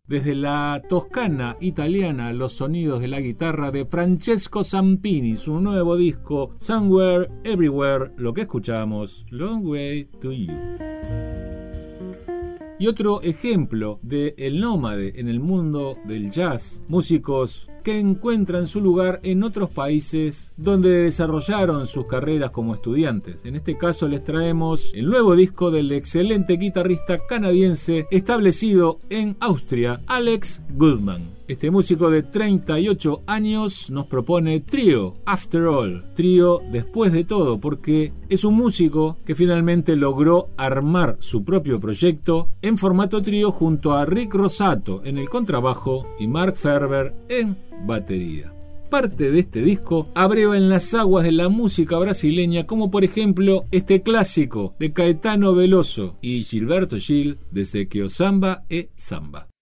Desde la Toscana italiana, los sonidos de la guitarra de Francesco Zampini, su nuevo disco Somewhere Everywhere, lo que escuchamos, Long Way to You. Y otro ejemplo de el nómade en el mundo del jazz, músicos que encuentran su lugar en otros países donde desarrollaron sus carreras como estudiantes. En este caso les traemos el nuevo disco del excelente guitarrista canadiense establecido en Austria, Alex Goodman. Este músico de 38 años nos propone Trio, After All, trío después de todo, porque es un músico que finalmente logró armar su propio proyecto en formato trío junto a Rick Rosato en el contrabajo y Mark Ferber en batería. Parte de este disco abreva en las aguas de la música brasileña, como por ejemplo este clásico de Caetano Veloso y Gilberto Gil, desde que o samba é samba.